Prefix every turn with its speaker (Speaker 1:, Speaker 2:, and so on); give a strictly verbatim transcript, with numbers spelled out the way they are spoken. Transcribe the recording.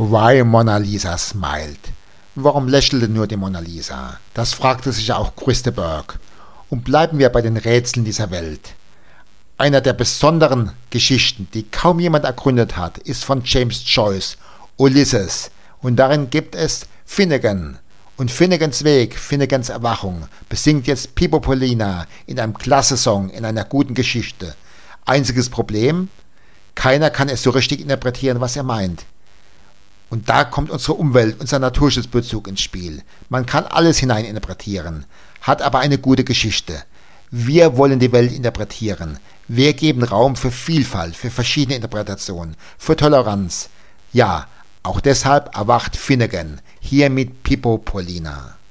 Speaker 1: Why Mona Lisa smiled. Warum lächelte nur die Mona Lisa? Das fragte sich auch Chris de Burgh. Und bleiben wir bei den Rätseln dieser Welt. Einer der besonderen Geschichten, die kaum jemand ergründet hat, ist von James Joyce, Ulysses. Und darin gibt es Finnegan. Und Finnegans Weg, Finnegans Erwachung besingt jetzt Pipo Pollina in einem klasse Song, in einer guten Geschichte. Einziges Problem, keiner kann es so richtig interpretieren, was er meint. Und da kommt unsere Umwelt, unser Naturschutzbezug ins Spiel. Man kann alles hineininterpretieren, hat aber eine gute Geschichte. Wir wollen die Welt interpretieren. Wir geben Raum für Vielfalt, für verschiedene Interpretationen, für Toleranz. Ja, auch deshalb erwacht Finnegan, hier mit Pipo Pollina.